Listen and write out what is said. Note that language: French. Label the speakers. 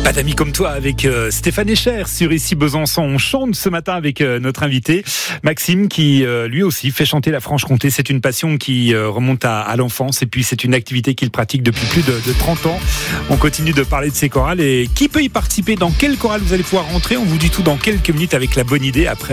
Speaker 1: Pas d'amis comme toi avec Stéphane Echer sur Ici Besançon. On chante ce matin avec notre invité Maxime qui lui aussi fait chanter la Franche-Comté. C'est une passion qui remonte à l'enfance et puis c'est une activité qu'il pratique depuis plus de 30 ans. On continue de parler de ces chorales et qui peut y participer, dans quelle chorale vous allez pouvoir rentrer. On vous dit tout dans quelques minutes avec la bonne idée après